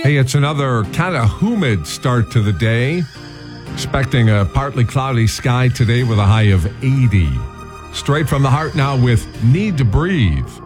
Hey, it's another kind of humid start to the day. Expecting a partly cloudy sky today with a high of 80. Straight from the heart now with Need to Breathe.